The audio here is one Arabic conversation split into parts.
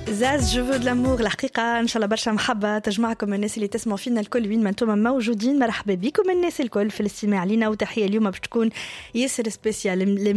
زاز جو فو دو لامور. الحقيقة إن شاء الله برشا محبة تجمعكم الناس اللي تسمعوا فينا الكل وين ما انتم موجودين. مرحبا بكم الناس الكل في الاستماع لنا، وتحية اليوم باش تكون ياسر سبيسيال ل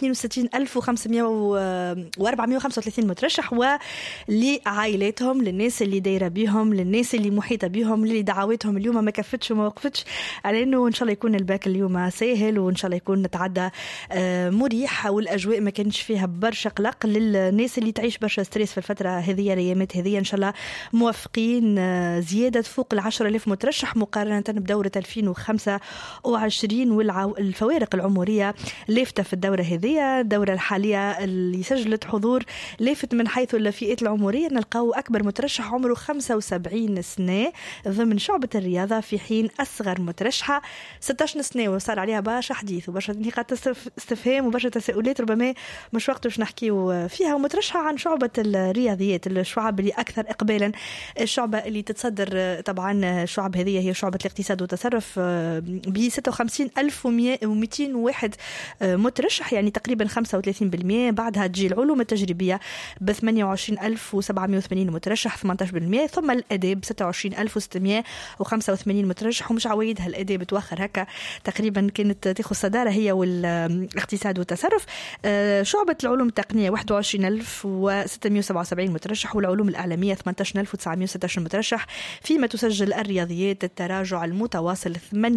162,435 مترشح ولعائلاتهم، للناس اللي دايرة بيهم، للناس اللي محيطة بيهم، اللي دعواتهم اليوم ما كفتش وما وقفتش على إنه إن شاء الله يكون الباك اليوم سهل، وإن شاء الله يكون نتعدى مريح، والأجواء ما كانش فيها برشا قلق. للناس اللي تعيش برشا ستريس في الفترة هذه الأيامات هذه إن شاء الله موافقين زيادة فوق 10,000 مترشح مقارنة بدورة 2025، والفوارق العمرية لافتة في الدورة هذه. الدورة الحالية اللي سجلت حضور لافت من حيث الفئات العمرية، نلقاو أكبر مترشح عمره 75 سنة ضمن شعبة الرياضة، في حين أصغر مترشحة 16 سنة، وصار عليها برشا حديث وبرشا نقاط استفهام وبرشا تساؤلات ربما مش وقت باش نحكيو فيها. ومترشحة عن شعبة الرياضيات، الشعب اللي أكثر إقبالا، الشعبة اللي تتصدر طبعا الشعب هذه هي شعبة الاقتصاد والتصرف ب 56,201 مترشح، يعني تقريبا 35%. بعدها تجي العلوم التجريبية ب 28,780 مترشح 18%، ثم الأداب 26,685 مترشح، ومش عوايدها الأداب توخر هكا تقريبا كانت تاخذ الصدارة هي والاقتصاد والتصرف. شعبة العلوم التقنية 21,677 مترشح، والعلوم الإعلامية 18,916 مترشح، فيما تسجل الرياضيات التراجع المتواصل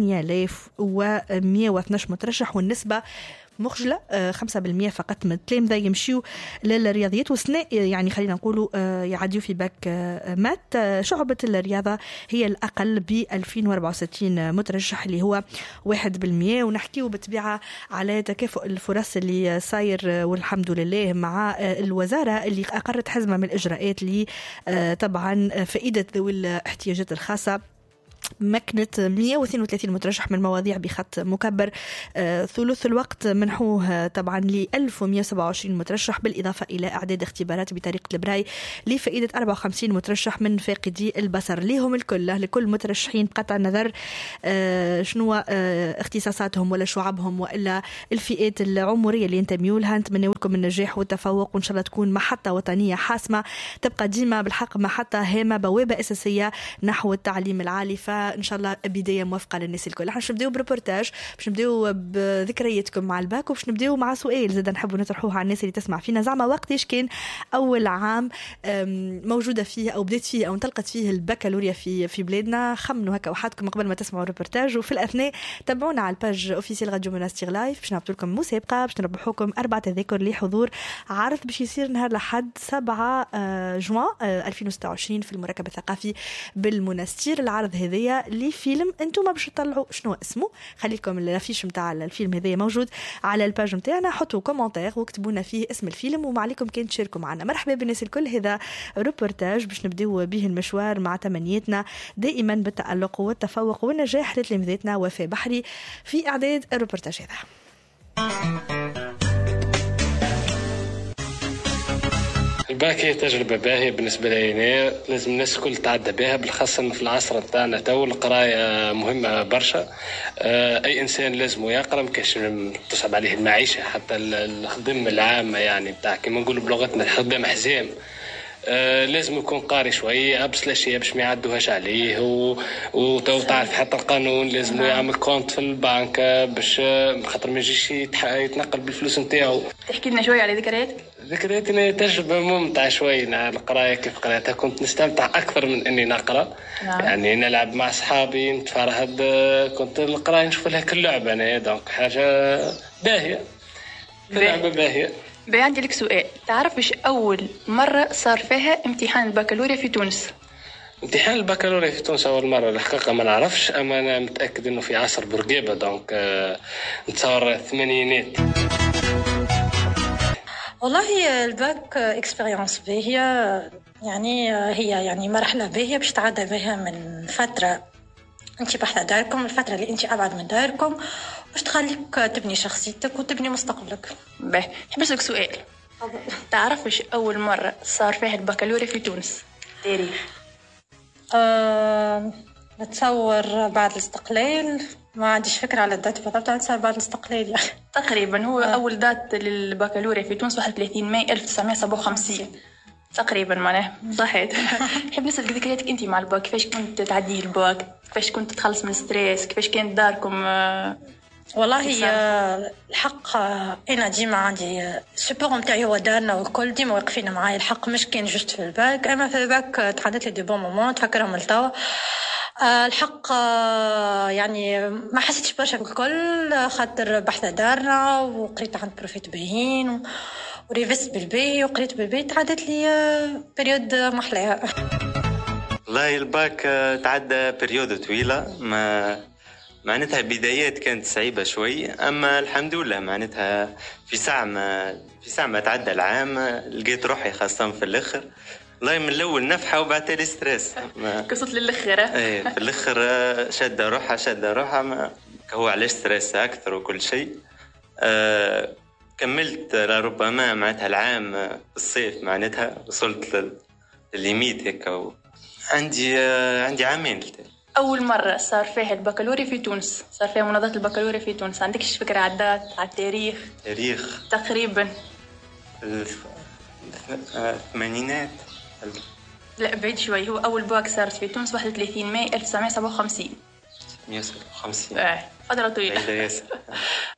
8,112 مترشح، والنسبة مخجلة 5% فقط من التلامذة يمشيوا للرياضيات، وسناء يعني خلينا نقولوا يعديوا في باك مات. شعبة الرياضة هي الأقل ب 2064 مترشح اللي هو 1%. ونحكيه بالطبيعة على تكافؤ الفرص اللي صاير والحمد لله مع الوزارة اللي أقرت حزمة من الإجراءات اللي طبعا فائدة ذوي الاحتياجات الخاصة. مكنت 132 مترشح من مواضيع بخط مكبر، ثلث الوقت منحوه طبعا ل 1127 مترشح، بالإضافة إلى إعداد اختبارات بطريقة البراي لفائدة 54 مترشح من فاقدي البصر، لهم الكل لكل مترشحين بقطع النظر شنو اختصاصاتهم ولا شعبهم وإلا الفئات العمرية اللي ينتميوا لها. نتمنى لكم النجاح والتفوق، وإن شاء الله تكون محطة وطنية حاسمة، تبقى ديما بالحق محطة هامة، بوابة أساسية نحو التعليم العالي. فإن شاء الله بداية موفقة للناس الكل. احنا باش نبداو بريبورتاج، باش نبداو بذكرياتكم مع الباك، وباش نبداو مع سؤال زاد نحبوا نطرحوه على الناس اللي تسمع فينا. زعما وقتاش كان أول عام موجودة فيه أو بدأت فيه أو انطلقت فيه البكالوريا في بلادنا؟ خمنوا هكا وحدكم قبل ما تسمعوا الريبورتاج، وفي الأثناء تابعونا على الباج أوفيسيال راديو منستير لايف، باش نعطوا لكم مسابقة باش نربحوكم 4 تذاكر لحضور عرض باش يصير نهار الأحد 7 جوان 2026 في المركب الثقافي بالمنستير. العرض هذايا لفيلم انتم باش تطلعوا شنو اسمه، خليكم الافيش نتاع الفيلم هذايا موجود على الباج نتاعنا، حطوا كومنتير واكتبوا لنا فيه اسم الفيلم وما عليكم كان تشاركوا معنا. مرحبا بالناس الكل، هذا روبورتاج باش نبداو به المشوار مع تمنياتنا دائما بالتألق والتفوق والنجاح لتلامذتنا. وفاء بحري في اعداد الروبورتاج هذا. الباك هي تجربة باهية بالنسبة لي، لازم الناس الكل تعدى بها، بالخاصة في العصر بتاعنا تو القراية مهمة برشا. أي إنسان لازم يقرأ، مكاش تصعب عليه المعيشة، حتى الخدمة العامة يعني بتاع كما نقول بلغتنا خدام حزام. لازم يكون قاري شوية أبس الأشياء باش ما يعدوهاش عليه، وتعرف حتى القانون لازم يعمل كونت في البنك باش خاطر ما يجيش يتنقل بالفلوس نتاعو. تحكي لنا شوية على ذكرياتي أنا تجربة ممتعة شوية. القراية كيف قرأتها كنت نستمتع أكثر من إني نقرأ. يعني نلعب مع أصحابي نتفرهد، كنت القراية نشوف لها كل لعبة أنا، دونك حاجة باهية، لعبة باهية. عندي لك سؤال، تعرف إيش أول مرة صار فيها امتحان البكالوريا في تونس؟ امتحان البكالوريا في تونس أول مرة الحقيقة ما نعرفش، أما أنا متأكد إنه في عصر بورقيبة، دونك نتصور الثمانينات. والله الباك اكسبيرينس باهية، يعني هي يعني مرحلة باهية باش تعدى بها من فترة انت بحث داركم، الفترة اللي انت أبعد من داركم، باش تخليك تبني شخصيتك وتبني مستقبلك. باهي، نحب نسألك سؤال، تعرف إيش أول مرة صار فيها البكالوريا في تونس؟ تاريخ؟ نتصور بعد الاستقلال، ما عنديش فكرة على الدات بالضبط، نتصور بعد الاستقلال يعني تقريبا. هو أول دات للبكالوريا في تونس 31 ماي 1957. تقريبا معناه صحيت. نحب نسألك ذكرياتك أنت مع الباك، كيفاش كنت تعدي الباك، كيفاش كنت تخلص من الستريس، كيفاش كانت داركم؟ والله الحق انا ديما عندي السبور نتاعي هو دارنا والكل ديما واقفين معايا. الحق مش كان جست في الباك، اما في الباك تحدث لي دي بون مومون تفكرهم لتوا. الحق يعني ما حسيتش برشا بالكل خاطر بحث دارنا وقريت عند بروفيت باهين وريفست بالبي وقريت بالبي. تعدت لي بريود محلاها. والله الباك تعدى بريود طويلة، ما معناتها بدايات كانت صعيبة شوي، أما الحمد لله معناتها في ساعة ما تعدى العام لقيت روحي خاصة في الآخر. والله من الأول نفحة وبعد تالي ستريس قصت للآخر. ايه في الآخر شادة روحها هو علاش ستريس أكثر وكل شيء. كملت لربما معناتها العام الصيف معناتها وصلت للليميت هيك. عندي عامين. أول مرة صار فيها البكالوريا في تونس، صار فيها مناضلة البكالوريا في تونس، عندكش فكرة عدات على التاريخ؟ تقريبا الثمانينات. لا بعيد شوي. هو أول باك صارت في تونس 31 ماي 1957. 1957. فترة طويلة.